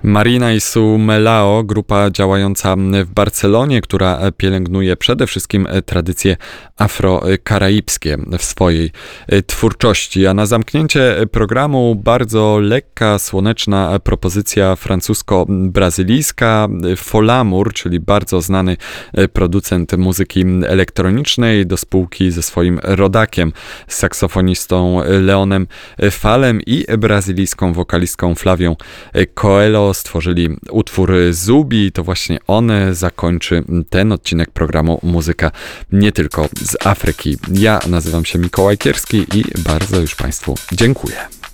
Marina i Su Melao, grupa działająca w Barcelonie, która pielęgnuje przede wszystkim tradycje afrokaraibskie w swojej twórczości. A na zamknięcie programu bardzo lekka, słoneczna propozycja francusko-brazylijska Folamur, czyli bardzo znany producent muzyki elektronicznej, do spółki ze swoim rodakiem, saksofonistą Leonem Falem i brazylijską wokalistką Flavią Coelho stworzyli utwór Zubi. To właśnie on zakończy ten odcinek programu Muzyka nie tylko z Afryki. Ja nazywam się Mikołaj Kierski i bardzo już Państwu dziękuję.